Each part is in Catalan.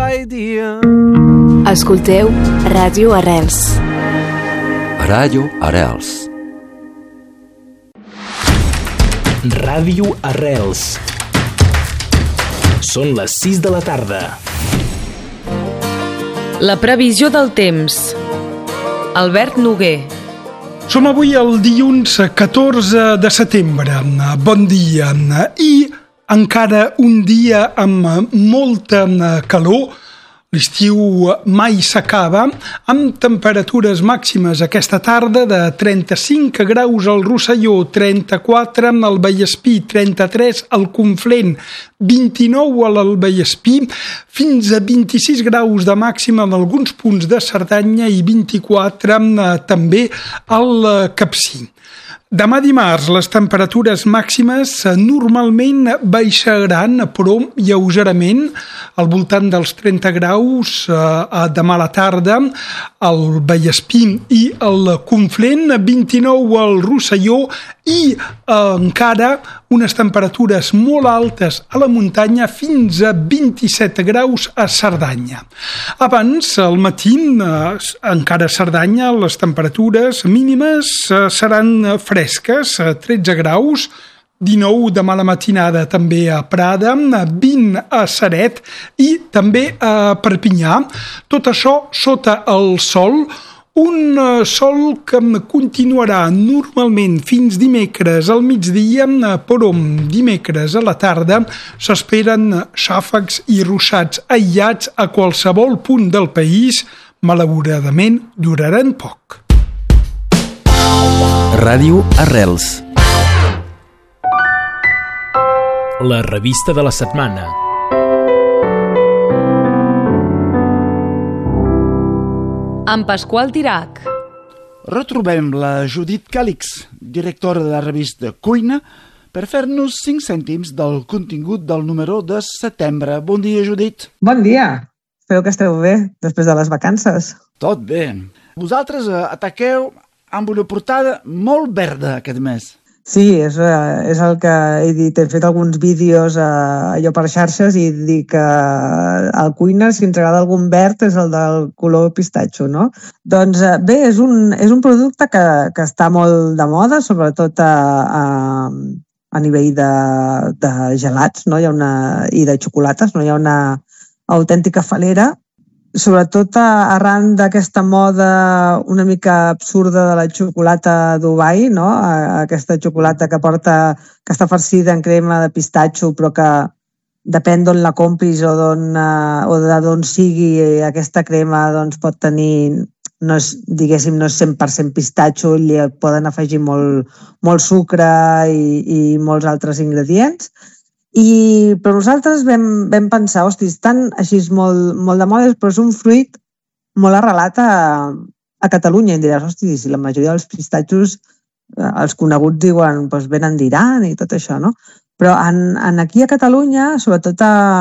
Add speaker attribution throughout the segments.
Speaker 1: idea.
Speaker 2: Escolteu Ràdio Arrels.
Speaker 3: Ràdio Arrels.
Speaker 4: Ràdio Arrels. Són les 6 de la tarda.
Speaker 5: La previsió del temps. Albert Noguer.
Speaker 6: Som avui el dilluns 14 de setembre. Bon dia. I encara un dia amb molta calor. L'estiu mai s'acaba, amb temperatures màximes aquesta tarda de 35 graus al Rosselló, 34 al Vallespí, 33 al Conflent, 29 a l'Albaiespí, fins a 26 graus de màxima en alguns punts de Cerdanya i 24 també al Capcir. Demà dimarts les temperatures màximes normalment baixaran, però lleugerament, al voltant dels 30 graus demà a la tarda, al Vallespí i al Conflent, 29 al Rosselló i encara unes temperatures molt altes a la muntanya, fins a 27 graus a Cerdanya. Abans, al matí, encara a Cerdanya, les temperatures mínimes seran fresques, 13 graus, 19 demà a la matinada també a Prada, 20 a Ceret i també a Perpinyà. Tot això sota el sol, un sol que continuarà normalment fins dimecres al migdia, però dimecres a la tarda s'esperen xàfecs i ruixats aïllats a qualsevol punt del país. Malauradament duraran poc.
Speaker 3: Ràdio Arrels.
Speaker 4: La revista de la setmana.
Speaker 5: Amb Pasqual Dirac.
Speaker 7: Retrobem la Judit Càlix, directora de la revista Cuina, per fer-nos 5 cèntims del contingut del número de setembre. Bon dia, Judit.
Speaker 8: Bon dia. Espero que esteu bé després de les vacances.
Speaker 7: Tot bé. Vosaltres ataqueu amb una portada molt verda aquest mes.
Speaker 8: Sí, és el que he dit. He fet alguns vídeos allò per xarxes i dic que al Cuina, si ens agrada algun verd, és el del color pistatxo, no? Doncs bé, és un producte que està molt de moda, sobretot a nivell de gelats, no? I de xocolates, no? Hi ha una autèntica falera, sobretot arran d'aquesta moda una mica absurda de la xocolata Dubai, no? Aquesta xocolata que està farcida en crema de pistatxo, però que depèn d'on la compris o d'on sigui aquesta crema, doncs pot tenir, no és 100% pistatxo, li poden afegir molt sucre i molts altres ingredients. Però nosaltres vam pensar, hosti, estan així molt de moda, però és un fruit molt arrelat a Catalunya. I em diràs, hosti, si la majoria dels pistatxos, els coneguts diuen, doncs venen d'Iran i tot això, no? Però aquí a Catalunya, sobretot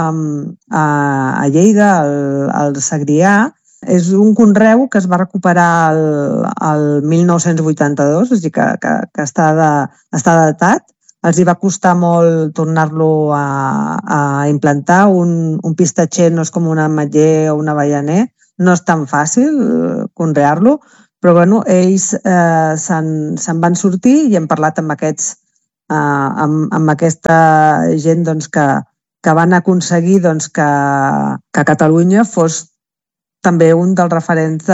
Speaker 8: a Lleida, al Segrià, és un conreu que es va recuperar el 1982, és a dir, que està datat. Els hi va costar molt tornar-lo a implantar. Un pistatxer no és com un ametller o un avellaner, no és tan fàcil conrear-lo, però bueno, ells se'n van sortir i hem parlat amb aquesta gent doncs, que van aconseguir doncs, que Catalunya fos també un dels referents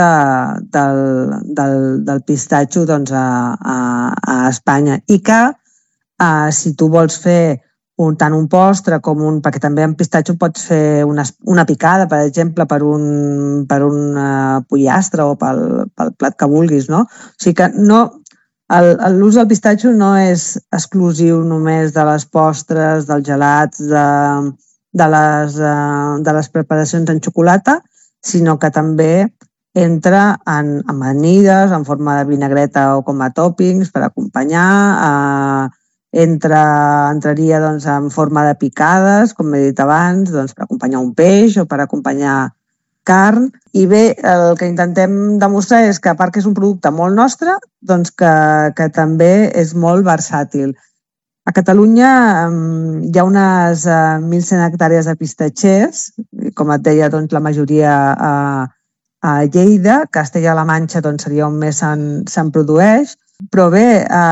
Speaker 8: del pistatxo doncs, a Espanya, i que si tu vols fer tant un postre com perquè també amb pistatxo pots fer una picada, per exemple, per un pollastre o pel plat que vulguis, no? O sigui que l'ús del pistatxo no és exclusiu només de les postres, dels gelats, de les preparacions en xocolata, sinó que també entra en amanides, en forma de vinagreta o com a tòpings per acompanyar, entraria doncs, en forma de picades, com he dit abans, doncs, per acompanyar un peix o per acompanyar carn. I bé, el que intentem demostrar és que, a part que és un producte molt nostre, doncs que també és molt versàtil. A Catalunya hi ha unes 1.100 hectàrees de pistatxers, com et deia, doncs, la majoria a Lleida. Castella-La Manxa doncs, seria on més se'n produeix. Però bé,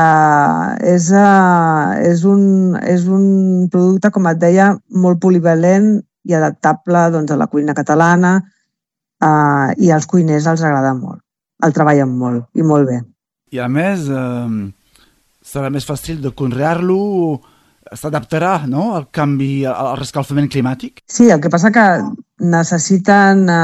Speaker 8: és un producte, com et deia, molt polivalent i adaptable doncs, a la cuina catalana, i als cuiners els agrada molt. El treballen molt i molt bé.
Speaker 7: I a més, serà més fàcil de conrear-lo, s'adaptarà, no?, al canvi, al rescalfament climàtic?
Speaker 8: Sí, el que passa que necessita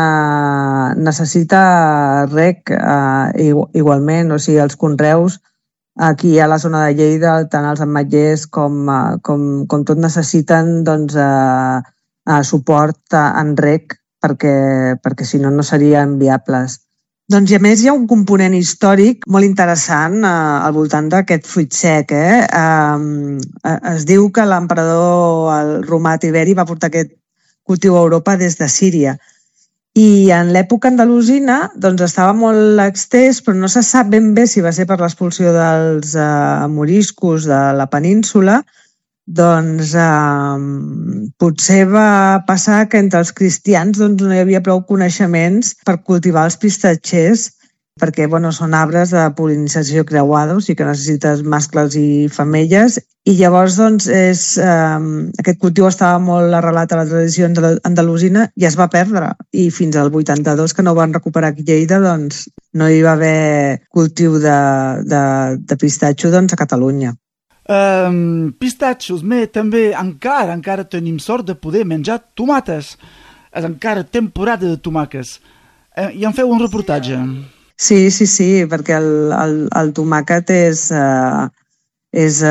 Speaker 8: rec igualment, o sigui, els conreus aquí a la zona de Lleida, tant els ametllers com tot necessiten doncs, suport en rec perquè si no serien viables. Doncs i a més hi ha un component històric molt interessant al voltant d'aquest fruit sec. Es diu que l'emperador romà Tiberi va portar aquest cultiu a Europa des de Síria. I en l'època andalusina doncs estava molt extès, però no se sap ben bé si va ser per l'expulsió dels moriscos de la península. Doncs potser va passar que entre els cristians doncs, no hi havia prou coneixements per cultivar els pistatxers, perquè són arbres de pol·linització creuada, o sigui que necessites mascles i femelles, i llavors doncs, aquest cultiu estava molt arrelat a la tradició andalusina i es va perdre, i fins al 82, que no ho van recuperar aquí a Lleida, doncs no hi va haver cultiu de pistatxo doncs, a Catalunya.
Speaker 7: Pistatxos, també encara tenim sort de poder menjar tomates. És encara temporada de tomàquets. I en feu un reportatge.
Speaker 8: Sí, perquè el tomàquet és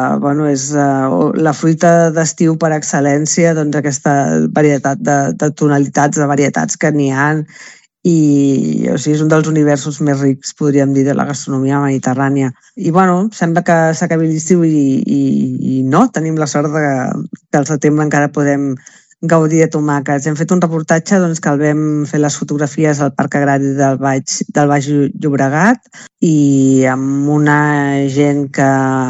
Speaker 8: la fruita d'estiu per excel·lència, doncs aquesta varietat de tonalitats, de varietats que n'hi ha, i o sigui, és un dels universos més rics, podríem dir, de la gastronomia mediterrània. I sembla que s'acabi l'estiu i no, tenim la sort que al setembre encara podem gaudir de tomàquets. Hem fet un reportatge doncs, que el vam fer les fotografies al Parc Agrari del Baix Llobregat i amb una gent que,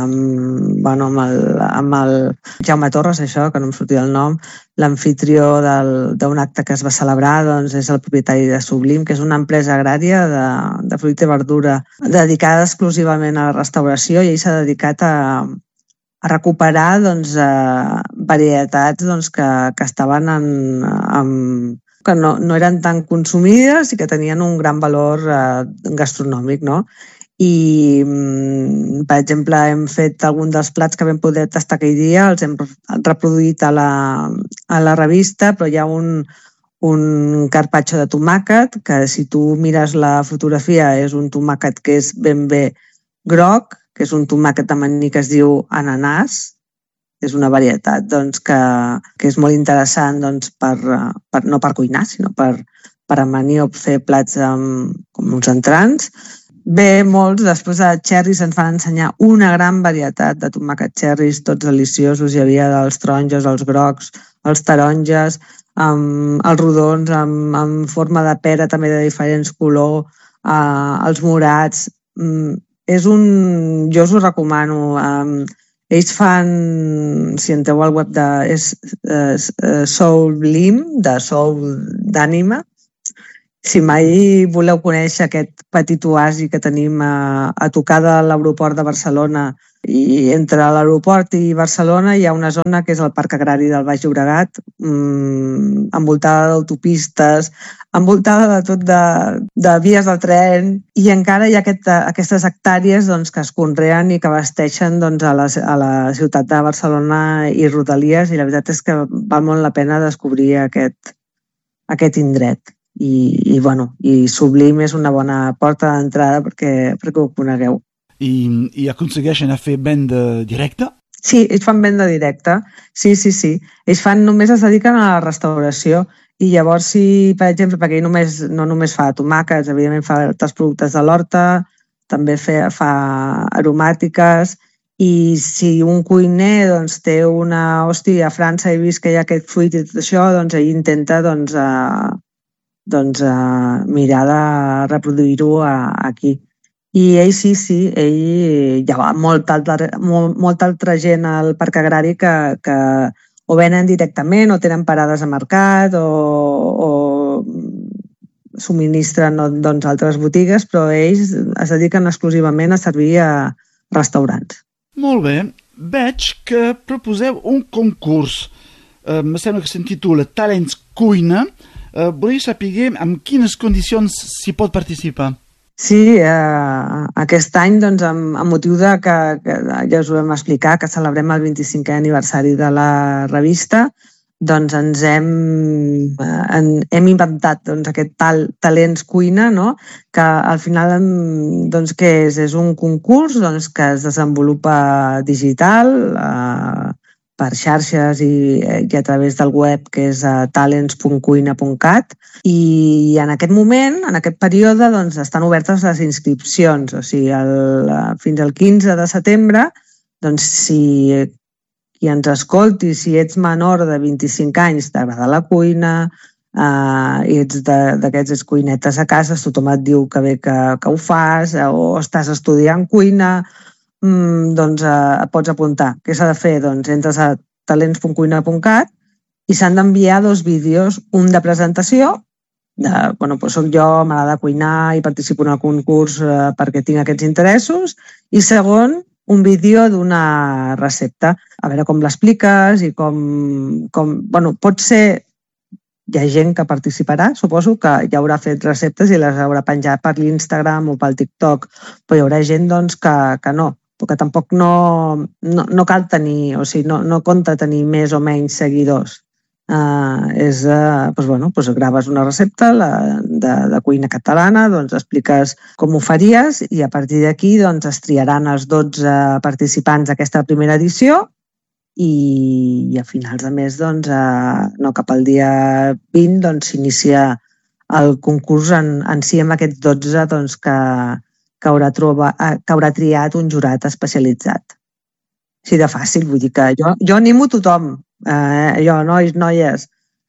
Speaker 8: amb el Jaume Torres, això, que no em sortia el nom, l'amfitrió d'un acte que es va celebrar, doncs és el propietari de Sublim, que és una empresa agrària de fruita i verdura dedicada exclusivament a la restauració, i ell s'ha dedicat a recuperar varietats que estaven que no eren tan consumides i que tenien un gran valor gastronòmic, no? I, per exemple, hem fet algun dels plats que vam poder tastar aquell dia, els hem reproduït a la revista, però hi ha un carpaccio de tomàquet, que si tu mires la fotografia és un tomàquet que és ben bé groc, que és un tomàquet amanní que es diu ananàs. És una varietat que és molt interessant no per cuinar, sinó per amanir o fer plats com uns entrants. Bé, molts, després de xerris ens van ensenyar una gran varietat de tomàquet xerris, tots deliciosos. Hi havia dels taronges, els grocs, els taronges, els rodons en forma de pera també de diferents colors, els morats. Jo us ho recomano. Ells fan, si entreu al web Sublim, de Soul d'Ànima. Si mai voleu conèixer aquest petit oasi que tenim a tocar de l'aeroport de Barcelona, i entre l'aeroport i Barcelona hi ha una zona que és el Parc Agrari del Baix Llobregat, envoltada d'autopistes, envoltada de tot de vies de tren, i encara hi ha aquestes hectàrees que es conreen i que abasteixen a la ciutat de Barcelona i rodalies, i la veritat és que val molt la pena descobrir aquest indret. I Sublim és una bona porta d'entrada perquè ho conegueu.
Speaker 7: I aconsegueixen a fer venda directa?
Speaker 8: Sí, ells fan venda directa. Sí. Ells només es dediquen a la restauració, i llavors per exemple, perquè ell no només fa tomàquets, evidentment fa altres productes de l'horta, també fa aromàtiques, i si un cuiner té una hòstia, a França he vist que hi ha aquest fruit i tot això, ell intenta mirar de reproduir-ho aquí. I ell sí, ell hi ha molta altra gent al Parc Agrari que o venen directament o tenen parades a mercat o subministren doncs, altres botigues, però ells es dediquen exclusivament a servir a restaurants.
Speaker 7: Molt bé. Veig que proposeu un concurs. Me sembla que s'intitula Talents Cuina. Volia saber en quines condicions s'hi pot participar.
Speaker 8: Sí, aquest any, doncs, amb motiu de que ja us ho vam explicar, que celebrem el 25è aniversari de la revista, doncs ens hem inventat doncs, aquest Talents Cuina, no? Que al final doncs, què és? És un concurs doncs, que es desenvolupa digital, per xarxes i a través del web, que és talents.cuina.cat, i en aquest moment, en aquest període, doncs, estan obertes les inscripcions, o sigui, fins al 15 de setembre, doncs, si qui ens escolti, si ets menor de 25 anys, t'agrada la cuina, i ets d'aquests cuinetes a casa, tothom et diu que bé que ho fas, o estàs estudiant cuina, doncs et pots apuntar. Què s'ha de fer? Doncs entres a talents.cuina.cat i s'han d'enviar 2 vídeos, un de presentació, soc jo, m'agrada cuinar i participo en el concurs perquè tinc aquests interessos, i segon, un vídeo d'una recepta. A veure com l'expliques i pot ser... Hi ha gent que participarà, suposo que ja haurà fet receptes i les haurà penjat per l'Instagram o pel TikTok, però hi haurà gent doncs, que no, perquè tampoc no cal tenir, o sigui, no compta tenir més o menys seguidors. Graves una recepta de cuina catalana, doncs expliques com ho faries i a partir d'aquí doncs, es triaran els 12 participants d'aquesta primera edició i a finals de mes, doncs, cap al dia 20, doncs, s'inicia el concurs en si amb aquests 12 doncs, que haurà triat un jurat especialitzat. Així de fàcil, vull dir que jo animo tothom, nois, noies,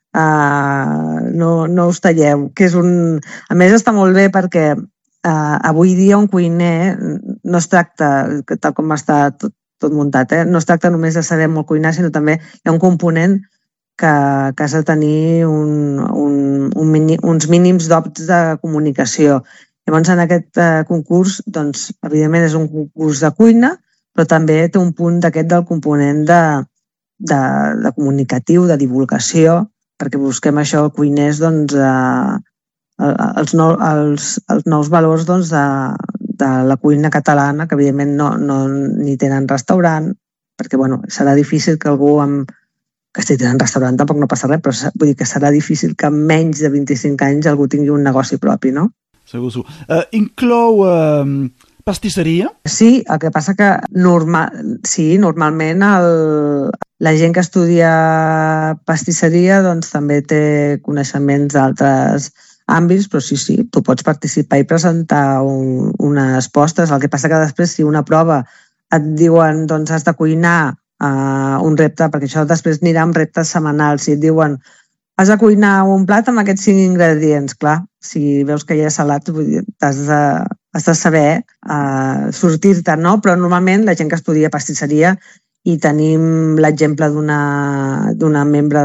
Speaker 8: no us talleu, que és a més està molt bé perquè avui dia un cuiner no es tracta, tal com està tot muntat, no es tracta només de saber molt cuinar, sinó també hi ha un component que has de tenir uns mínims dots de comunicació. Llavors, en aquest concurs, doncs, evidentment és un concurs de cuina, però també té un punt d'aquest del component de comunicatiu, de divulgació, perquè busquem això, cuiners, doncs, els nous valors doncs, de la cuina catalana, que evidentment no ni tenen restaurant, perquè serà difícil que algú que si tenen restaurant tampoc no passa res, però vull dir que serà difícil que amb menys de 25 anys algú tingui un negoci propi, no?
Speaker 7: Segur. Inclou pastisseria?
Speaker 8: Sí, el que passa que normalment la gent que estudia pastisseria doncs, també té coneixements d'altres àmbits, però sí, tu pots participar i presentar unes postres. El que passa que després, si una prova et diuen doncs has de cuinar un repte, perquè això després anirà amb reptes setmanals, si et diuen has de cuinar un plat amb aquests 5 ingredients, clar, si veus que hi ha salat, has de saber sortir-te, no? Però normalment la gent que estudia pastisseria, i tenim l'exemple d'una membre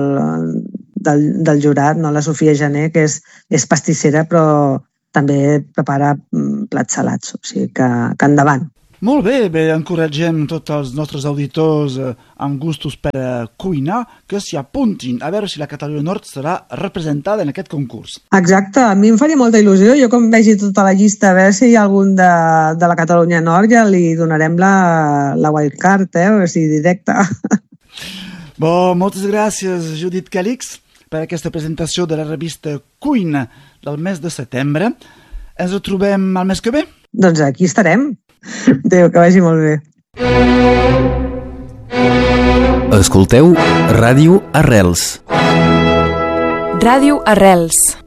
Speaker 8: del jurat, no? La Sofia Jané, que és pastissera, però també prepara plats salats, o sigui que endavant.
Speaker 7: Molt bé, encoratgem tots els nostres auditors amb gustos per cuinar que s'hi apuntin, a veure si la Catalunya Nord serà representada en aquest concurs.
Speaker 8: Exacte, a mi em faria molta il·lusió. Jo com vegi tota la llista, a veure si hi ha algun de la Catalunya Nord, ja li donarem la wildcard, o sigui, directa.
Speaker 7: Moltes gràcies, Judit Calix, per aquesta presentació de la revista Cuina del mes de setembre. Ens trobem el mes que ve?
Speaker 8: Doncs aquí estarem. Adéu, que vagi molt bé.
Speaker 3: Escolteu Ràdio Arrels.
Speaker 2: Ràdio Arrels.